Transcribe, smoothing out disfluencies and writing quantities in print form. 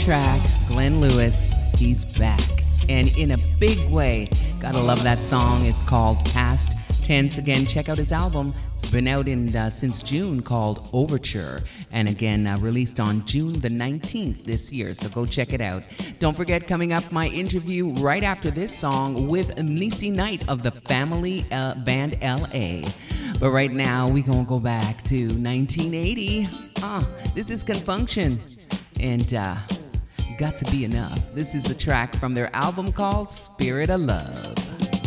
track, Glenn Lewis, he's back. And in a big way. Gotta love that song. It's called Past Tense. Again, check out his album. It's been out since June, called Overture. And again, released on June the 19th this year. So go check it out. Don't forget, coming up, my interview right after this song with Nisi Knight of the Family Band LA. But right now, we're gonna go back to 1980. This is Confunction. And Got to Be Enough. This is the track from their album called Spirit of Love.